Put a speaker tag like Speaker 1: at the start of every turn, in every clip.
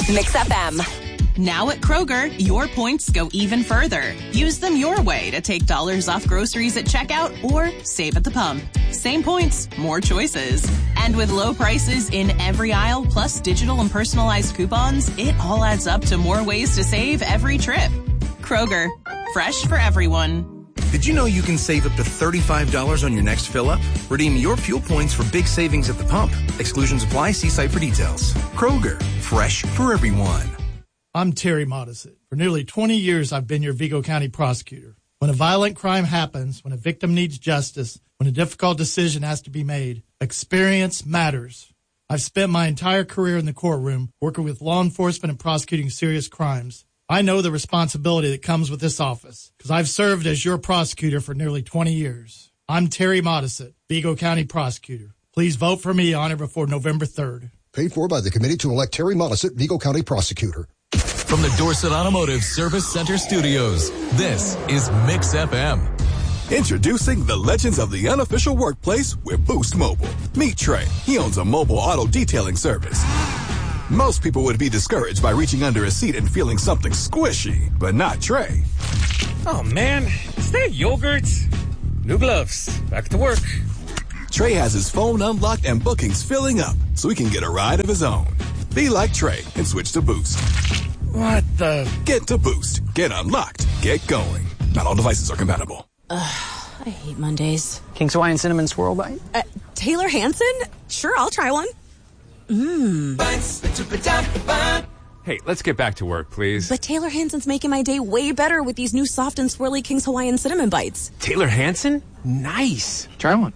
Speaker 1: Mix FM.
Speaker 2: Now at Kroger, your points go even further. Use them your way to take dollars off groceries at checkout or save at the pump. Same points, more choices. And with low prices in every aisle, plus digital and personalized coupons, it all adds up to more ways to save every trip. Kroger, fresh for everyone.
Speaker 3: Did you know you can save up to $35 on your next fill-up? Redeem your fuel points for big savings at the pump. Exclusions apply. See site for details. Kroger, fresh for everyone.
Speaker 4: I'm Terry Modisett. For nearly 20 years, I've been your Vigo County prosecutor. When a violent crime happens, when a victim needs justice, when a difficult decision has to be made, experience matters. I've spent my entire career in the courtroom working with law enforcement and prosecuting serious crimes. I know the responsibility that comes with this office because I've served as your prosecutor for nearly 20 years. I'm Terry Modisett, Vigo County prosecutor. Please vote for me on or before November 3rd.
Speaker 5: Paid for by the committee to elect Terry Modisett, Vigo County prosecutor.
Speaker 6: From the Dorset Automotive Service Center Studios, this is Mix FM.
Speaker 7: Introducing the legends of the unofficial workplace with Boost Mobile. Meet Trey. He owns a mobile auto detailing service. Most people would be discouraged by reaching under a seat and feeling something squishy, but not Trey.
Speaker 8: Oh man, is that yogurt? New gloves. Back to work.
Speaker 7: Trey has his phone unlocked and bookings filling up so he can get a ride of his own. Be like Trey and switch to Boost.
Speaker 8: What the?
Speaker 7: Get to Boost. Get unlocked. Get going. Not all devices are compatible.
Speaker 9: I hate Mondays.
Speaker 10: King's Hawaiian Cinnamon Swirl Bite?
Speaker 9: Taylor Hanson? Sure, I'll try one.
Speaker 8: Hey, let's get back to work, please.
Speaker 9: But Taylor Hanson's making my day way better with these new soft and swirly King's Hawaiian Cinnamon Bites.
Speaker 8: Taylor Hanson? Nice.
Speaker 10: Try one.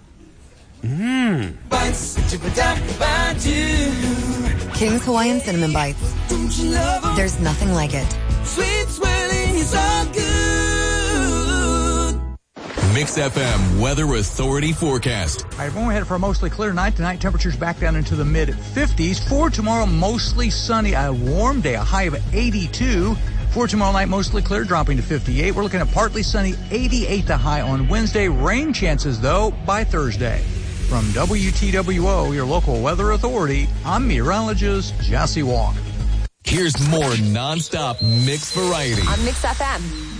Speaker 11: King's Hawaiian Cinnamon Bites. There's nothing like it.
Speaker 12: Sweet swirling is all good.
Speaker 6: Mix FM Weather Authority forecast.
Speaker 13: All right, everyone, we're headed for a mostly clear night. Tonight, temperatures back down into the mid-50s. For tomorrow, mostly sunny, a warm day, a high of 82. For tomorrow night, mostly clear, dropping to 58. We're looking at partly sunny, 88 the high on Wednesday. Rain chances, though, by Thursday. From WTWO, your local weather authority, I'm meteorologist Jesse Wong.
Speaker 6: Here's more nonstop mix variety
Speaker 1: On Mix FM.